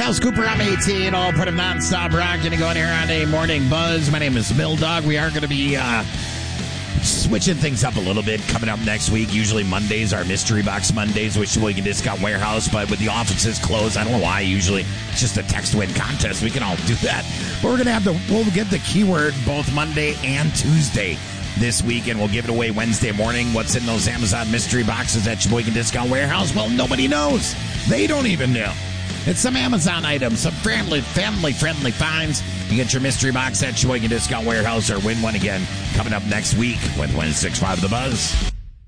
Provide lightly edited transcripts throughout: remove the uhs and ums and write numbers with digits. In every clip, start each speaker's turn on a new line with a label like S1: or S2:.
S1: Alice Cooper, I'm 18. All part of Nonstop Rock. Going to go in here on a morning buzz. My name is Bill Dog. We are going to be switching things up a little bit coming up next week. Usually Mondays are Mystery Box Mondays, which we can Discount Warehouse. But with the offices closed, I don't know why. Usually it's just a text win contest. We can all do that. But we're going to we'll get the keyword both Monday and Tuesday this week, and we'll give it away Wednesday morning. What's in those Amazon mystery boxes at Sheboygan Discount Warehouse? Well, nobody knows. They don't even know. It's some Amazon items, some family-friendly finds. You get your mystery box at Sheboygan Discount Warehouse or win one again coming up next week with 106.5 The Buzz.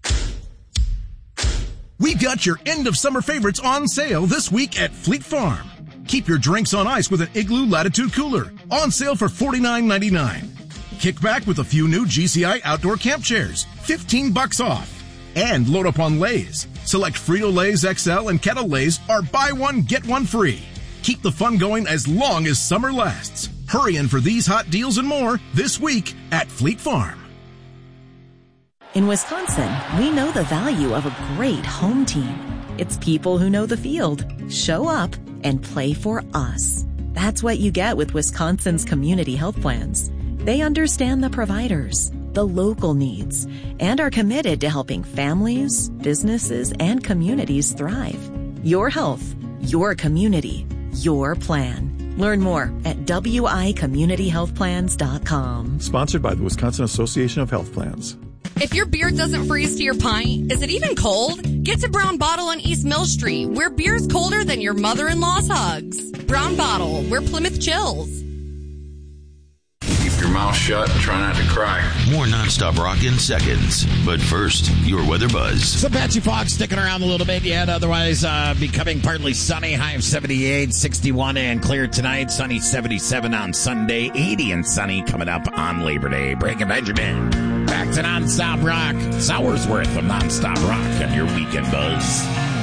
S2: We've got your end of summer favorites on sale this week at Fleet Farm. Keep your drinks on ice with an Igloo Latitude Cooler on sale for $49.99. Kick back with a few new GCI outdoor camp chairs, $15 off. And load up on Lay's. Select Frito-Lay's XL and Kettle Lay's are buy one, get one free. Keep the fun going as long as summer lasts. Hurry in for these hot deals and more this week at Fleet Farm.
S3: In Wisconsin, we know the value of a great home team. It's people who know the field, show up, and play for us. That's what you get with Wisconsin's community health plans. They understand the providers, the local needs, and are committed to helping families, businesses, and communities thrive. Your health, your community, your plan. Learn more at wicommunityhealthplans.com.
S4: Sponsored by the Wisconsin Association of Health Plans.
S5: If your beer doesn't freeze to your pint, is it even cold? Get to Brown Bottle on East Mill Street, where beer's colder than your mother-in-law's hugs. Brown Bottle, where Plymouth chills.
S6: Keep your mouth shut and try not to cry.
S7: More Nonstop Rock in seconds. But first, your weather buzz.
S1: Some patchy fog sticking around a little bit yet. Otherwise, becoming partly sunny. High of 78, 61 and clear tonight. Sunny 77 on Sunday. 80 and sunny coming up on Labor Day. Breaking Benjamin. Back to Nonstop Rock. It's hours worth of Nonstop Rock on your weekend buzz.